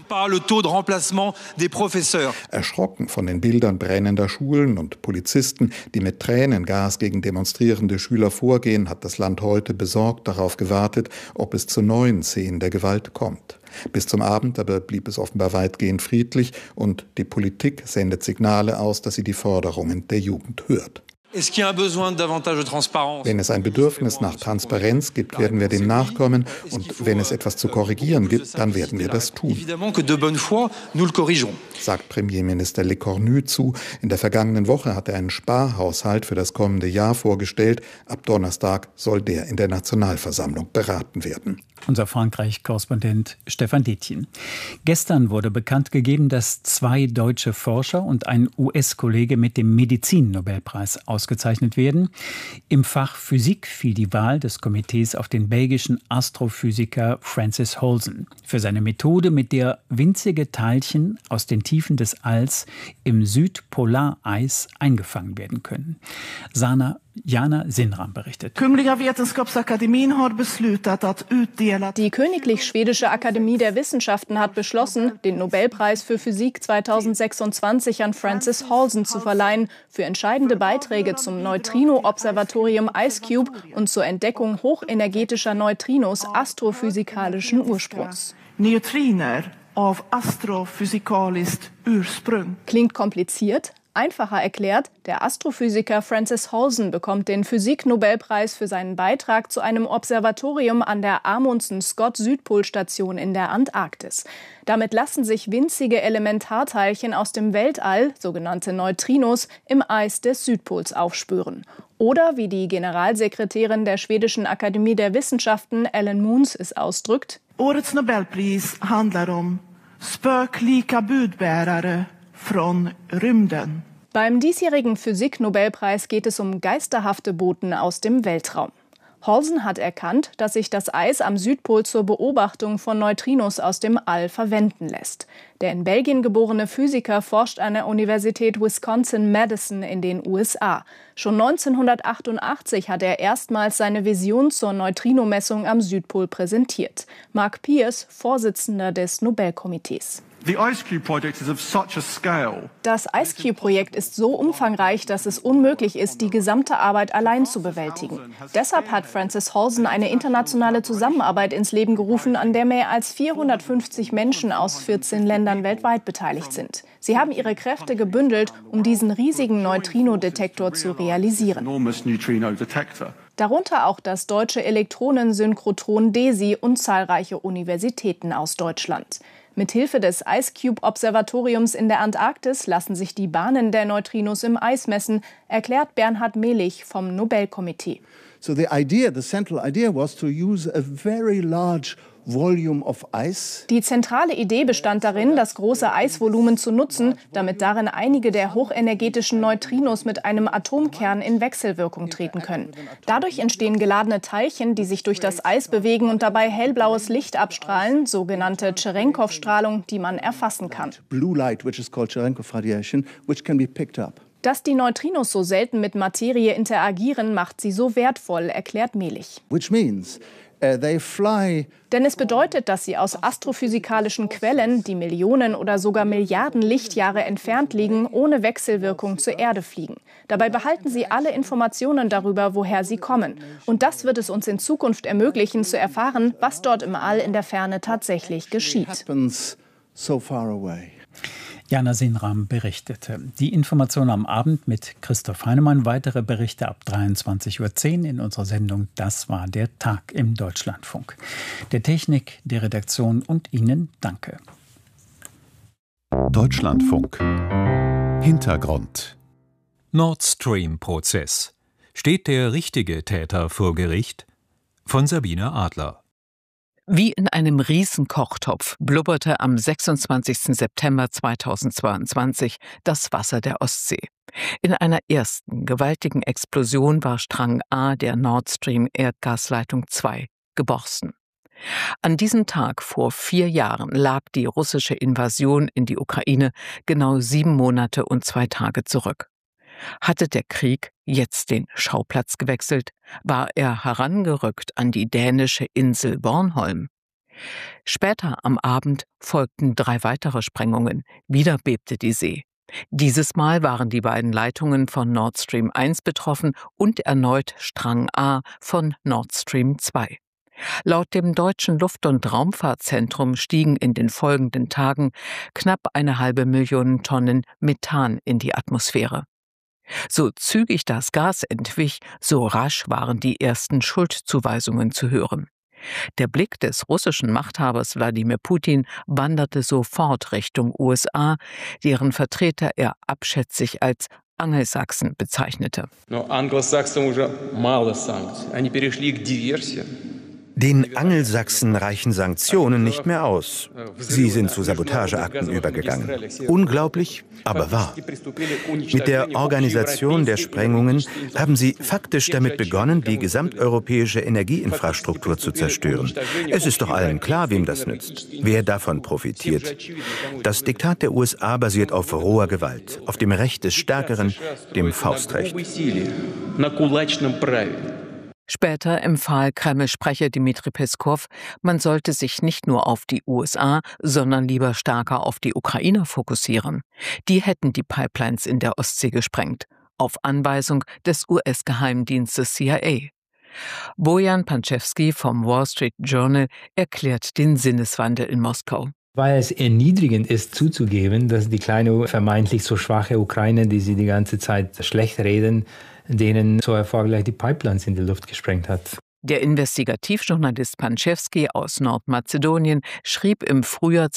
Erschrocken von den Bildern brennender Schulen und Polizisten, die mit Tränengas gegen demonstrierende Schüler vorgehen, hat das Land heute besorgt darauf gewartet, ob es zu neuen Szenen der Gewalt kommt. Bis zum Abend aber blieb es offenbar weitgehend friedlich und die Politik sendet Signale aus, dass sie die Forderungen der Jugend hört. Wenn es ein Bedürfnis nach Transparenz gibt, werden wir dem nachkommen. Und wenn es etwas zu korrigieren gibt, dann werden wir das tun, sagt Premierminister Lecornu zu. In der vergangenen Woche hat er einen Sparhaushalt für das kommende Jahr vorgestellt. Ab Donnerstag soll der in der Nationalversammlung beraten werden. Unser Frankreich-Korrespondent Stefan Detjen. Gestern wurde bekannt gegeben, dass 2 deutsche Forscher und ein US-Kollege mit dem Medizin-Nobelpreis ausgezeichnet werden. Im Fach Physik fiel die Wahl des Komitees auf den belgischen Astrophysiker Francis Holson für seine Methode, mit der winzige Teilchen aus den Tiefen des Alls im Südpolareis eingefangen werden können. Jana Sinram berichtet. Die Königlich Schwedische Akademie der Wissenschaften hat beschlossen, den Nobelpreis für Physik 2026 an Francis Holson zu verleihen für entscheidende Beiträge zum Neutrino-Observatorium IceCube und zur Entdeckung hochenergetischer Neutrinos astrophysikalischen Ursprungs. Neutriner auf astrophysikaliskt Ursprung. Klingt kompliziert, Einfacher erklärt, der Astrophysiker Francis Halsen bekommt den Physiknobelpreis für seinen Beitrag zu einem Observatorium an der Amundsen-Scott-Südpolstation in der Antarktis. Damit lassen sich winzige Elementarteilchen aus dem Weltall, sogenannte Neutrinos, im Eis des Südpols aufspüren. Oder wie die Generalsekretärin der schwedischen Akademie der Wissenschaften, Ellen Moons, es ausdrückt: Årets Nobelpris handlar om spöklika budbärare från rymden. Beim diesjährigen Physik-Nobelpreis geht es um geisterhafte Boten aus dem Weltraum. Halsen hat erkannt, dass sich das Eis am Südpol zur Beobachtung von Neutrinos aus dem All verwenden lässt. Der in Belgien geborene Physiker forscht an der Universität Wisconsin-Madison in den USA. Schon 1988 hat er erstmals seine Vision zur Neutrinomessung am Südpol präsentiert. Mark Pierce, Vorsitzender des Nobelkomitees. Das IceCube-Projekt ist so umfangreich, dass es unmöglich ist, die gesamte Arbeit allein zu bewältigen. Deshalb hat Francis Halsen eine internationale Zusammenarbeit ins Leben gerufen, an der mehr als 450 Menschen aus 14 Ländern weltweit beteiligt sind. Sie haben ihre Kräfte gebündelt, um diesen riesigen Neutrino-Detektor zu realisieren. Darunter auch das deutsche Elektronensynchrotron DESI und zahlreiche Universitäten aus Deutschland. Mithilfe des IceCube-Observatoriums in der Antarktis lassen sich die Bahnen der Neutrinos im Eis messen, erklärt Bernhard Mehlich vom Nobelkomitee. So the central idea was to use a very large volume of ice. Die zentrale Idee bestand darin, das große Eisvolumen zu nutzen, damit darin einige der hochenergetischen Neutrinos mit einem Atomkern in Wechselwirkung treten können. Dadurch entstehen geladene Teilchen, die sich durch das Eis bewegen und dabei hellblaues Licht abstrahlen, sogenannte Cherenkov-Strahlung, die man erfassen kann. Blue light, which is called Cherenkov radiation, which can be picked up. Dass die Neutrinos so selten mit Materie interagieren, macht sie so wertvoll, erklärt Mehlich. Which means they fly. Denn es bedeutet, dass sie aus astrophysikalischen Quellen, die Millionen oder sogar Milliarden Lichtjahre entfernt liegen, ohne Wechselwirkung zur Erde fliegen. Dabei behalten sie alle Informationen darüber, woher sie kommen. Und das wird es uns in Zukunft ermöglichen, zu erfahren, was dort im All in der Ferne tatsächlich geschieht. Jana Sinram berichtete. Die Information am Abend mit Christoph Heinemann. Weitere Berichte ab 23:10 Uhr in unserer Sendung Das war der Tag im Deutschlandfunk. Der Technik, der Redaktion und Ihnen danke. Deutschlandfunk. Hintergrund. Nord Stream-Prozess. Steht der richtige Täter vor Gericht? Von Sabine Adler. Wie in einem Riesenkochtopf blubberte am 26. September 2022 das Wasser der Ostsee. In einer ersten gewaltigen Explosion war Strang A der Nord Stream Erdgasleitung 2 geborsten. An diesem Tag vor 4 Jahren lag die russische Invasion in die Ukraine genau 7 Monate und 2 Tage zurück. Hatte der Krieg jetzt den Schauplatz gewechselt? War er herangerückt an die dänische Insel Bornholm? Später am Abend folgten 3 weitere Sprengungen. Wieder bebte die See. Dieses Mal waren die beiden Leitungen von Nord Stream 1 betroffen und erneut Strang A von Nord Stream 2. Laut dem Deutschen Luft- und Raumfahrtzentrum stiegen in den folgenden Tagen knapp 1,5 Millionen Tonnen Methan in die Atmosphäre. So zügig das Gas entwich, so rasch waren die ersten Schuldzuweisungen zu hören. Der Blick des russischen Machthabers Wladimir Putin wanderte sofort Richtung USA, deren Vertreter er abschätzig als Angelsachsen bezeichnete. Den Angelsachsen reichen Sanktionen nicht mehr aus. Sie sind zu Sabotageakten übergegangen. Unglaublich, aber wahr. Mit der Organisation der Sprengungen haben sie faktisch damit begonnen, die gesamteuropäische Energieinfrastruktur zu zerstören. Es ist doch allen klar, wem das nützt, wer davon profitiert. Das Diktat der USA basiert auf roher Gewalt, auf dem Recht des Stärkeren, dem Faustrecht. Später empfahl Kreml-Sprecher Dmitri Peskow, man sollte sich nicht nur auf die USA, sondern lieber stärker auf die Ukrainer fokussieren. Die hätten die Pipelines in der Ostsee gesprengt, auf Anweisung des US-Geheimdienstes CIA. Bojan Panchevsky vom Wall Street Journal erklärt den Sinneswandel in Moskau. Weil es erniedrigend ist, zuzugeben, dass die kleine, vermeintlich so schwache Ukraine, die sie die ganze Zeit schlecht reden, denen so erfolgreich die Pipelines in die Luft gesprengt hat. Der Investigativjournalist Panchevski aus Nordmazedonien schrieb im Frühjahr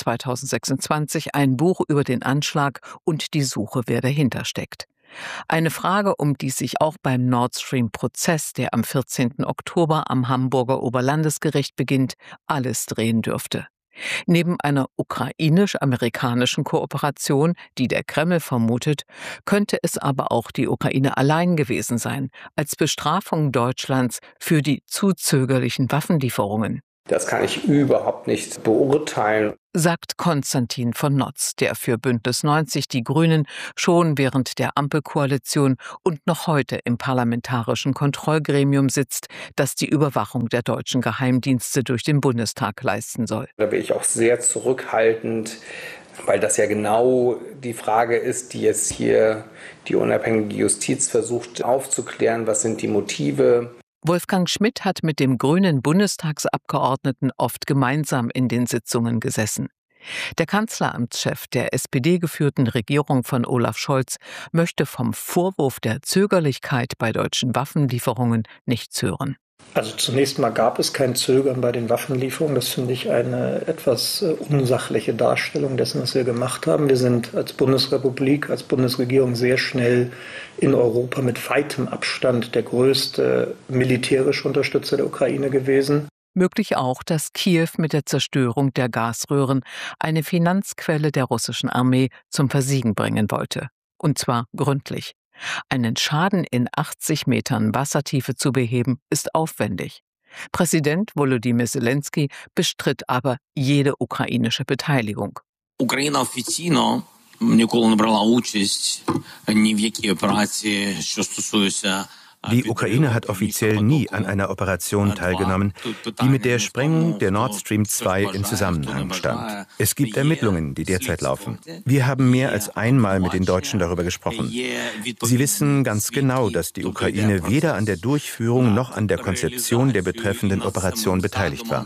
2026 ein Buch über den Anschlag und die Suche, wer dahinter steckt. Eine Frage, um die sich auch beim Nord Stream-Prozess, der am 14. Oktober am Hamburger Oberlandesgericht beginnt, alles drehen dürfte. Neben einer ukrainisch-amerikanischen Kooperation, die der Kreml vermutet, könnte es aber auch die Ukraine allein gewesen sein, als Bestrafung Deutschlands für die zu zögerlichen Waffenlieferungen. Das kann ich überhaupt nicht beurteilen, sagt Konstantin von Notz, der für Bündnis 90 Die Grünen schon während der Ampelkoalition und noch heute im parlamentarischen Kontrollgremium sitzt, das die Überwachung der deutschen Geheimdienste durch den Bundestag leisten soll. Da bin ich auch sehr zurückhaltend, weil das ja genau die Frage ist, die jetzt hier die unabhängige Justiz versucht aufzuklären. Was sind die Motive? Wolfgang Schmidt hat mit dem grünen Bundestagsabgeordneten oft gemeinsam in den Sitzungen gesessen. Der Kanzleramtschef der SPD-geführten Regierung von Olaf Scholz möchte vom Vorwurf der Zögerlichkeit bei deutschen Waffenlieferungen nichts hören. Also zunächst mal gab es kein Zögern bei den Waffenlieferungen. Das finde ich eine etwas unsachliche Darstellung dessen, was wir gemacht haben. Wir sind als Bundesrepublik, als Bundesregierung sehr schnell in Europa mit weitem Abstand der größte militärische Unterstützer der Ukraine gewesen. Möglich auch, dass Kiew mit der Zerstörung der Gasröhren eine Finanzquelle der russischen Armee zum Versiegen bringen wollte. Und zwar gründlich. Einen Schaden in 80 Metern Wassertiefe zu beheben, ist aufwendig. Präsident Volodymyr Zelensky bestritt aber jede ukrainische Beteiligung. Україна офіційно ніколи не брала участь ні в якій операції, що стосується. Die Ukraine hat offiziell nie an einer Operation teilgenommen, die mit der Sprengung der Nord Stream 2 in Zusammenhang stand. Es gibt Ermittlungen, die derzeit laufen. Wir haben mehr als einmal mit den Deutschen darüber gesprochen. Sie wissen ganz genau, dass die Ukraine weder an der Durchführung noch an der Konzeption der betreffenden Operation beteiligt war.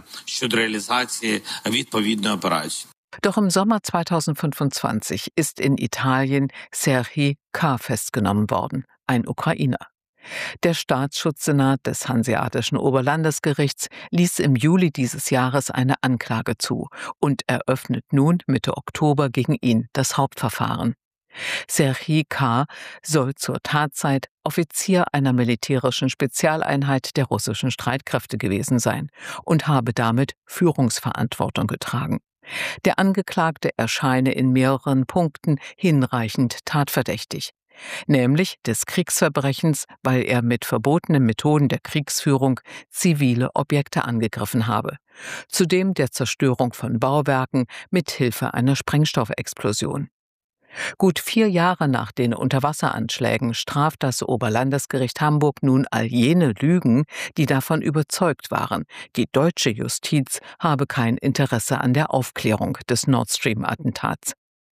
Doch im Sommer 2025 ist in Italien Serhii K. festgenommen worden, ein Ukrainer. Der Staatsschutzsenat des Hanseatischen Oberlandesgerichts ließ im Juli dieses Jahres eine Anklage zu und eröffnet nun Mitte Oktober gegen ihn das Hauptverfahren. Serhii K. soll zur Tatzeit Offizier einer militärischen Spezialeinheit der russischen Streitkräfte gewesen sein und habe damit Führungsverantwortung getragen. Der Angeklagte erscheine in mehreren Punkten hinreichend tatverdächtig. Nämlich des Kriegsverbrechens, weil er mit verbotenen Methoden der Kriegsführung zivile Objekte angegriffen habe. Zudem der Zerstörung von Bauwerken mit Hilfe einer Sprengstoffexplosion. Gut 4 Jahre nach den Unterwasseranschlägen straft das Oberlandesgericht Hamburg nun all jene Lügen, die davon überzeugt waren, die deutsche Justiz habe kein Interesse an der Aufklärung des Nord Stream-Attentats.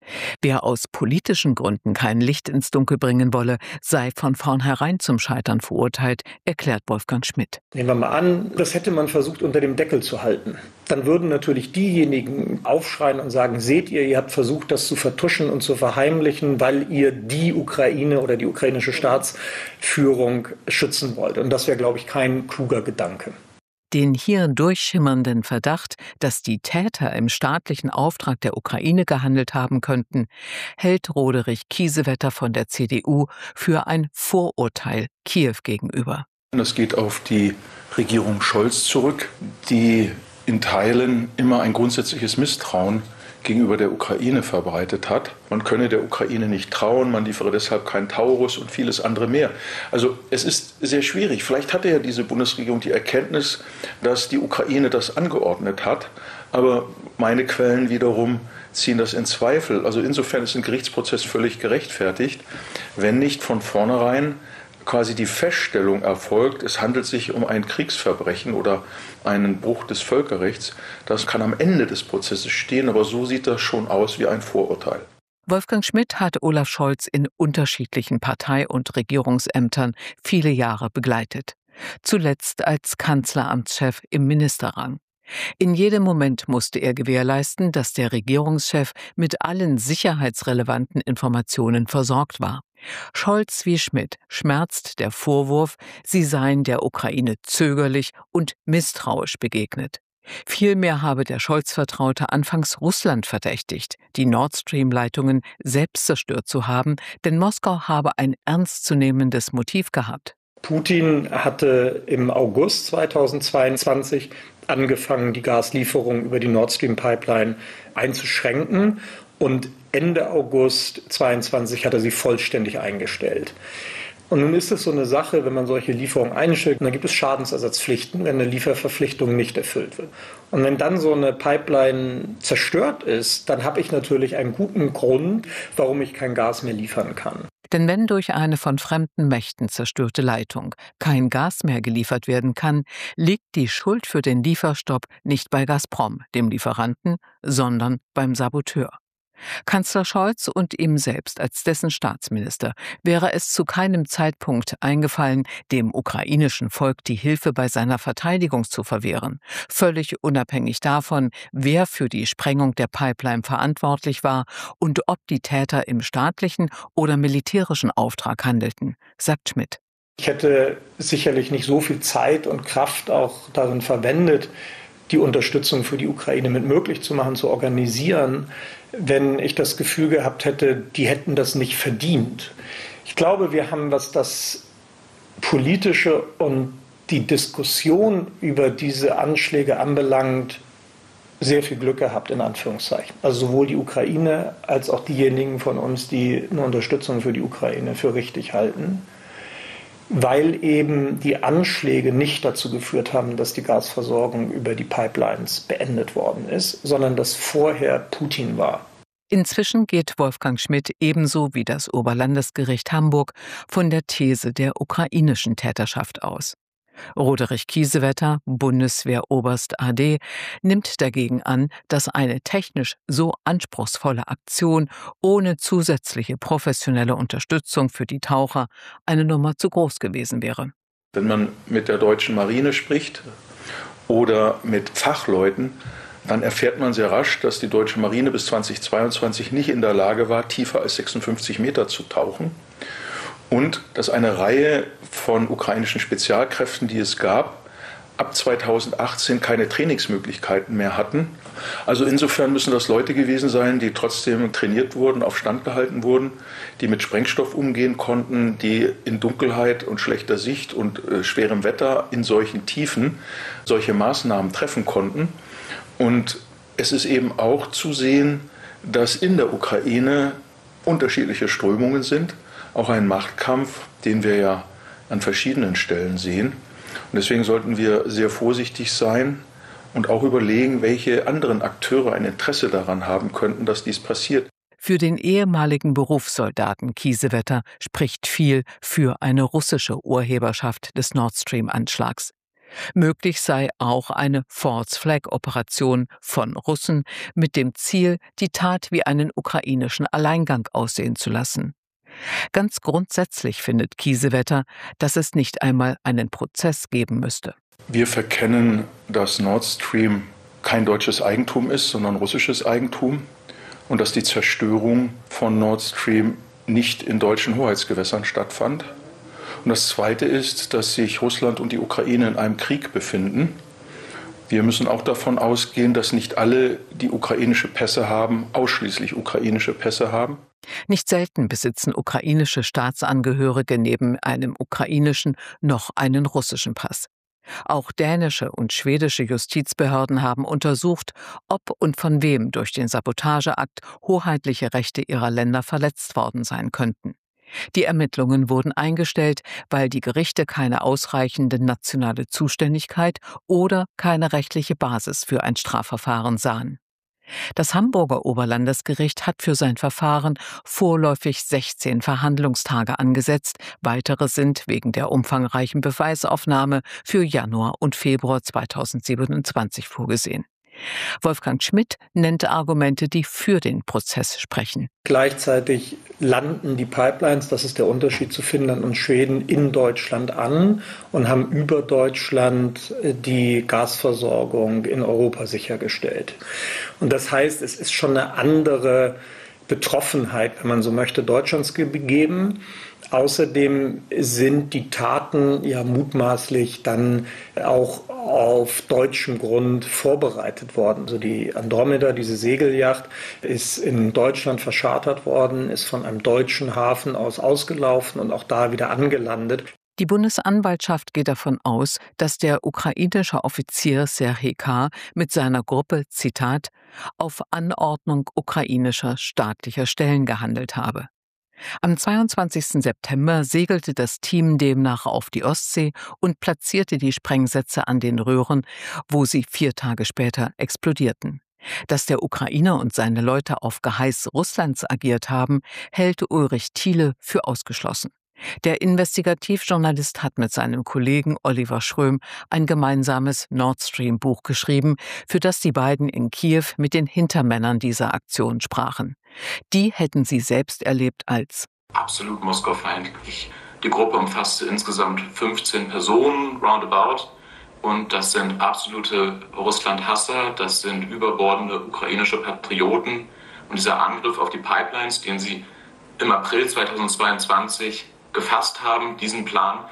Wer aus politischen Gründen kein Licht ins Dunkel bringen wolle, sei von vornherein zum Scheitern verurteilt, erklärt Wolfgang Schmidt. Nehmen wir mal an, das hätte man versucht unter dem Deckel zu halten. Dann würden natürlich diejenigen aufschreien und sagen, seht ihr habt versucht, das zu vertuschen und zu verheimlichen, weil ihr die Ukraine oder die ukrainische Staatsführung schützen wollt. Und das wäre, glaube ich, kein kluger Gedanke. Den hier durchschimmernden Verdacht, dass die Täter im staatlichen Auftrag der Ukraine gehandelt haben könnten, hält Roderich Kiesewetter von der CDU für ein Vorurteil Kiew gegenüber. Das geht auf die Regierung Scholz zurück, die in Teilen immer ein grundsätzliches Misstrauen gegenüber der Ukraine verbreitet hat. Man könne der Ukraine nicht trauen, man liefere deshalb kein Taurus und vieles andere mehr. Also es ist sehr schwierig. Vielleicht hatte ja diese Bundesregierung die Erkenntnis, dass die Ukraine das angeordnet hat, aber meine Quellen wiederum ziehen das in Zweifel. Also insofern ist ein Gerichtsprozess völlig gerechtfertigt, wenn nicht von vornherein quasi die Feststellung erfolgt, es handelt sich um ein Kriegsverbrechen oder einen Bruch des Völkerrechts. Das kann am Ende des Prozesses stehen, aber so sieht das schon aus wie ein Vorurteil. Wolfgang Schmidt hat Olaf Scholz in unterschiedlichen Partei- und Regierungsämtern viele Jahre begleitet. Zuletzt als Kanzleramtschef im Ministerrang. In jedem Moment musste er gewährleisten, dass der Regierungschef mit allen sicherheitsrelevanten Informationen versorgt war. Scholz wie Schmidt schmerzt der Vorwurf, sie seien der Ukraine zögerlich und misstrauisch begegnet. Vielmehr habe der Scholz-Vertraute anfangs Russland verdächtigt, die Nord Stream-Leitungen selbst zerstört zu haben, denn Moskau habe ein ernstzunehmendes Motiv gehabt. Putin hatte im August 2022 angefangen, die Gaslieferung über die Nord Stream Pipeline einzuschränken, und Ende August 2022 hat er sie vollständig eingestellt. Und nun ist es so eine Sache, wenn man solche Lieferungen einstellt, dann gibt es Schadensersatzpflichten, wenn eine Lieferverpflichtung nicht erfüllt wird. Und wenn dann so eine Pipeline zerstört ist, dann habe ich natürlich einen guten Grund, warum ich kein Gas mehr liefern kann. Denn wenn durch eine von fremden Mächten zerstörte Leitung kein Gas mehr geliefert werden kann, liegt die Schuld für den Lieferstopp nicht bei Gazprom, dem Lieferanten, sondern beim Saboteur. Kanzler Scholz und ihm selbst als dessen Staatsminister wäre es zu keinem Zeitpunkt eingefallen, dem ukrainischen Volk die Hilfe bei seiner Verteidigung zu verwehren, völlig unabhängig davon, wer für die Sprengung der Pipeline verantwortlich war und ob die Täter im staatlichen oder militärischen Auftrag handelten, sagt Schmidt. Ich hätte sicherlich nicht so viel Zeit und Kraft auch darin verwendet, die Unterstützung für die Ukraine mit möglich zu machen, zu organisieren, wenn ich das Gefühl gehabt hätte, die hätten das nicht verdient. Ich glaube, wir haben, was das Politische und die Diskussion über diese Anschläge anbelangt, sehr viel Glück gehabt, in Anführungszeichen. Also sowohl die Ukraine als auch diejenigen von uns, die eine Unterstützung für die Ukraine für richtig halten, weil eben die Anschläge nicht dazu geführt haben, dass die Gasversorgung über die Pipelines beendet worden ist, sondern dass vorher Putin war. Inzwischen geht Wolfgang Schmidt ebenso wie das Oberlandesgericht Hamburg von der These der ukrainischen Täterschaft aus. Roderich Kiesewetter, Bundeswehroberst AD, nimmt dagegen an, dass eine technisch so anspruchsvolle Aktion ohne zusätzliche professionelle Unterstützung für die Taucher eine Nummer zu groß gewesen wäre. Wenn man mit der deutschen Marine spricht oder mit Fachleuten, dann erfährt man sehr rasch, dass die deutsche Marine bis 2022 nicht in der Lage war, tiefer als 56 Meter zu tauchen. Und dass eine Reihe von ukrainischen Spezialkräften, die es gab, ab 2018 keine Trainingsmöglichkeiten mehr hatten. Also insofern müssen das Leute gewesen sein, die trotzdem trainiert wurden, auf Stand gehalten wurden, die mit Sprengstoff umgehen konnten, die in Dunkelheit und schlechter Sicht und schwerem Wetter in solchen Tiefen solche Maßnahmen treffen konnten. Und es ist eben auch zu sehen, dass in der Ukraine unterschiedliche Strömungen sind. Auch ein Machtkampf, den wir ja an verschiedenen Stellen sehen. Und deswegen sollten wir sehr vorsichtig sein und auch überlegen, welche anderen Akteure ein Interesse daran haben könnten, dass dies passiert. Für den ehemaligen Berufssoldaten Kiesewetter spricht viel für eine russische Urheberschaft des Nord Stream-Anschlags. Möglich sei auch eine False-Flag-Operation von Russen mit dem Ziel, die Tat wie einen ukrainischen Alleingang aussehen zu lassen. Ganz grundsätzlich findet Kiesewetter, dass es nicht einmal einen Prozess geben müsste. Wir verkennen, dass Nord Stream kein deutsches Eigentum ist, sondern russisches Eigentum und dass die Zerstörung von Nord Stream nicht in deutschen Hoheitsgewässern stattfand. Und das Zweite ist, dass sich Russland und die Ukraine in einem Krieg befinden. Wir müssen auch davon ausgehen, dass nicht alle, die ukrainische Pässe haben, ausschließlich ukrainische Pässe haben. Nicht selten besitzen ukrainische Staatsangehörige neben einem ukrainischen noch einen russischen Pass. Auch dänische und schwedische Justizbehörden haben untersucht, ob und von wem durch den Sabotageakt hoheitliche Rechte ihrer Länder verletzt worden sein könnten. Die Ermittlungen wurden eingestellt, weil die Gerichte keine ausreichende nationale Zuständigkeit oder keine rechtliche Basis für ein Strafverfahren sahen. Das Hamburger Oberlandesgericht hat für sein Verfahren vorläufig 16 Verhandlungstage angesetzt. Weitere sind wegen der umfangreichen Beweisaufnahme für Januar und Februar 2027 vorgesehen. Wolfgang Schmidt nennt Argumente, die für den Prozess sprechen. Gleichzeitig landen die Pipelines, das ist der Unterschied zu Finnland und Schweden, in Deutschland an und haben über Deutschland die Gasversorgung in Europa sichergestellt. Und das heißt, es ist schon eine andere Betroffenheit, wenn man so möchte, Deutschlands gegeben. Außerdem sind die Taten ja mutmaßlich dann auch auf deutschem Grund vorbereitet worden. Also die Andromeda, diese Segelyacht, ist in Deutschland verschartert worden, ist von einem deutschen Hafen aus ausgelaufen und auch da wieder angelandet. Die Bundesanwaltschaft geht davon aus, dass der ukrainische Offizier Serhij K. mit seiner Gruppe, Zitat, auf Anordnung ukrainischer staatlicher Stellen gehandelt habe. Am 22. September segelte das Team demnach auf die Ostsee und platzierte die Sprengsätze an den Röhren, wo sie 4 Tage später explodierten. Dass der Ukrainer und seine Leute auf Geheiß Russlands agiert haben, hält Ulrich Thiele für ausgeschlossen. Der Investigativjournalist hat mit seinem Kollegen Oliver Schröm ein gemeinsames Nord Stream-Buch geschrieben, für das die beiden in Kiew mit den Hintermännern dieser Aktion sprachen. Die hätten sie selbst erlebt als absolut moskaufeindlich. Die Gruppe umfasste insgesamt 15 Personen, roundabout. Und das sind absolute Russland-Hasser, das sind überbordende ukrainische Patrioten. Und dieser Angriff auf die Pipelines, den sie im April 2022 gefasst haben, diesen Plan,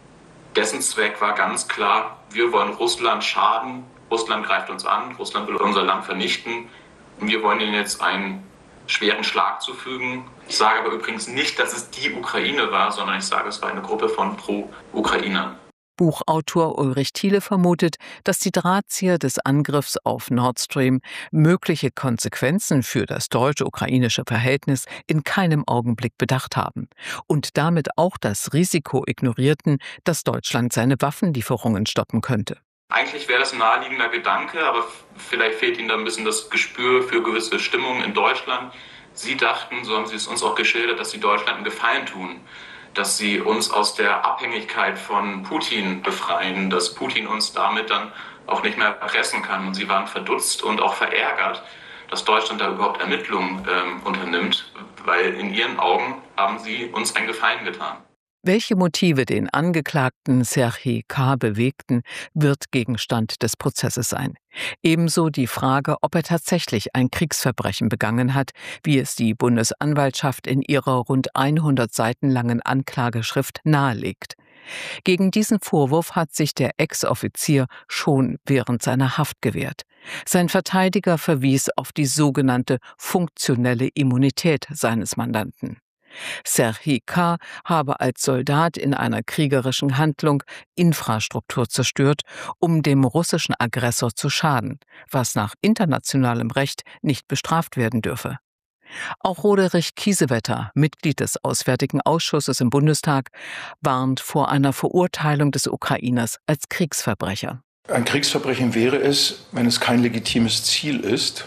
dessen Zweck war ganz klar, wir wollen Russland schaden, Russland greift uns an, Russland will unser Land vernichten und wir wollen ihnen jetzt einen schweren Schlag zufügen. Ich sage aber übrigens nicht, dass es die Ukraine war, sondern ich sage, es war eine Gruppe von Pro-Ukrainern. Buchautor Ulrich Thiele vermutet, dass die Drahtzieher des Angriffs auf Nord Stream mögliche Konsequenzen für das deutsch-ukrainische Verhältnis in keinem Augenblick bedacht haben und damit auch das Risiko ignorierten, dass Deutschland seine Waffenlieferungen stoppen könnte. Eigentlich wäre das ein naheliegender Gedanke, aber vielleicht fehlt Ihnen da ein bisschen das Gespür für gewisse Stimmungen in Deutschland. Sie dachten, so haben Sie es uns auch geschildert, dass Sie Deutschland einen Gefallen tun, dass sie uns aus der Abhängigkeit von Putin befreien, dass Putin uns damit dann auch nicht mehr erpressen kann. Und sie waren verdutzt und auch verärgert, dass Deutschland da überhaupt Ermittlungen unternimmt, weil in ihren Augen haben sie uns einen Gefallen getan. Welche Motive den Angeklagten Serhij K. bewegten, wird Gegenstand des Prozesses sein. Ebenso die Frage, ob er tatsächlich ein Kriegsverbrechen begangen hat, wie es die Bundesanwaltschaft in ihrer rund 100 Seiten langen Anklageschrift nahelegt. Gegen diesen Vorwurf hat sich der Ex-Offizier schon während seiner Haft gewehrt. Sein Verteidiger verwies auf die sogenannte funktionelle Immunität seines Mandanten. Serhij K. habe als Soldat in einer kriegerischen Handlung Infrastruktur zerstört, um dem russischen Aggressor zu schaden, was nach internationalem Recht nicht bestraft werden dürfe. Auch Roderich Kiesewetter, Mitglied des Auswärtigen Ausschusses im Bundestag, warnt vor einer Verurteilung des Ukrainers als Kriegsverbrecher. Ein Kriegsverbrechen wäre es, wenn es kein legitimes Ziel ist.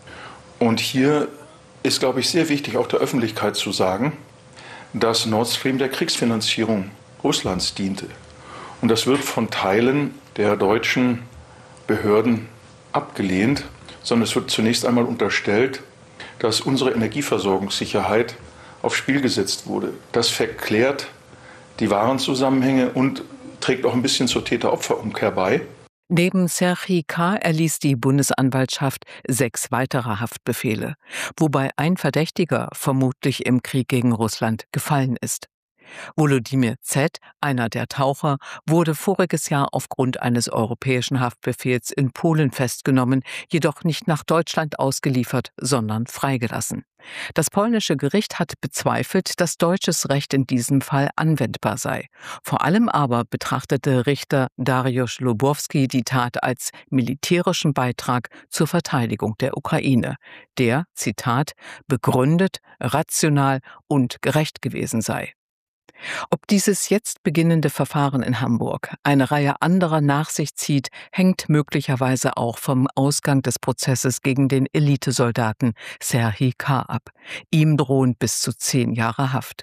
Und hier ist, glaube ich, sehr wichtig, auch der Öffentlichkeit zu sagen, dass Nord Stream der Kriegsfinanzierung Russlands diente. Und das wird von Teilen der deutschen Behörden abgelehnt, sondern es wird zunächst einmal unterstellt, dass unsere Energieversorgungssicherheit aufs Spiel gesetzt wurde. Das verklärt die wahren Zusammenhänge und trägt auch ein bisschen zur Täter-Opfer-Umkehr bei. Neben Serhij K. erließ die Bundesanwaltschaft 6 weitere Haftbefehle, wobei ein Verdächtiger vermutlich im Krieg gegen Russland gefallen ist. Volodymyr Z., einer der Taucher, wurde voriges Jahr aufgrund eines europäischen Haftbefehls in Polen festgenommen, jedoch nicht nach Deutschland ausgeliefert, sondern freigelassen. Das polnische Gericht hat bezweifelt, dass deutsches Recht in diesem Fall anwendbar sei. Vor allem aber betrachtete Richter Dariusz Lubowski die Tat als militärischen Beitrag zur Verteidigung der Ukraine, der, Zitat, begründet, rational und gerecht gewesen sei. Ob dieses jetzt beginnende Verfahren in Hamburg eine Reihe anderer nach sich zieht, hängt möglicherweise auch vom Ausgang des Prozesses gegen den Elitesoldaten Serhij K. ab. Ihm drohen bis zu 10 Jahre Haft.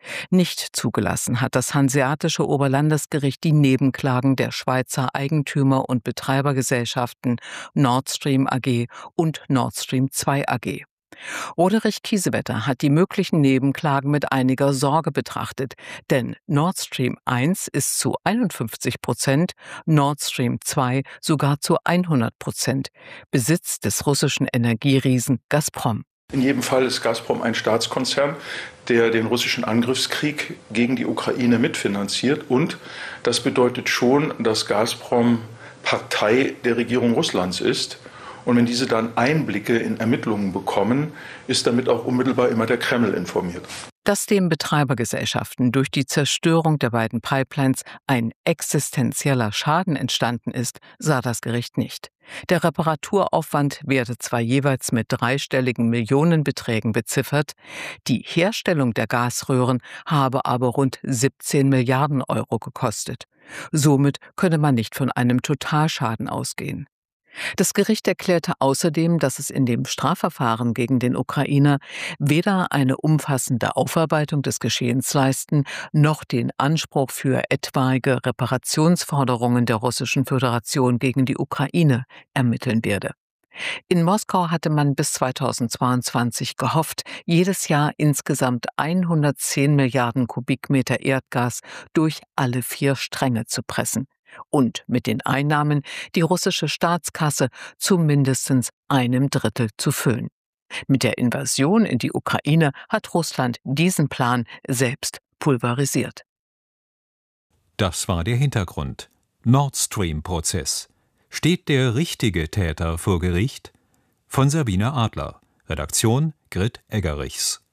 Nicht zugelassen hat das Hanseatische Oberlandesgericht die Nebenklagen der Schweizer Eigentümer- und Betreibergesellschaften Nord Stream AG und Nord Stream 2 AG. Roderich Kiesewetter hat die möglichen Nebenklagen mit einiger Sorge betrachtet, denn Nord Stream 1 ist zu 51%, Nord Stream 2 sogar zu 100% Besitz des russischen Energieriesen Gazprom. In jedem Fall ist Gazprom ein Staatskonzern, der den russischen Angriffskrieg gegen die Ukraine mitfinanziert. Und das bedeutet schon, dass Gazprom Partei der Regierung Russlands ist. Und wenn diese dann Einblicke in Ermittlungen bekommen, ist damit auch unmittelbar immer der Kreml informiert. Dass den Betreibergesellschaften durch die Zerstörung der beiden Pipelines ein existenzieller Schaden entstanden ist, sah das Gericht nicht. Der Reparaturaufwand werde zwar jeweils mit dreistelligen Millionenbeträgen beziffert, die Herstellung der Gasröhren habe aber rund 17 Milliarden Euro gekostet. Somit könne man nicht von einem Totalschaden ausgehen. Das Gericht erklärte außerdem, dass es in dem Strafverfahren gegen den Ukrainer weder eine umfassende Aufarbeitung des Geschehens leisten, noch den Anspruch für etwaige Reparationsforderungen der Russischen Föderation gegen die Ukraine ermitteln werde. In Moskau hatte man bis 2022 gehofft, jedes Jahr insgesamt 110 Milliarden Kubikmeter Erdgas durch alle 4 Stränge zu pressen und mit den Einnahmen die russische Staatskasse zu mindestens 1/3 zu füllen. Mit der Invasion in die Ukraine hat Russland diesen Plan selbst pulverisiert. Das war der Hintergrund. Nord Stream-Prozess. Steht der richtige Täter vor Gericht? Von Sabine Adler. Redaktion Grit Eggerichs.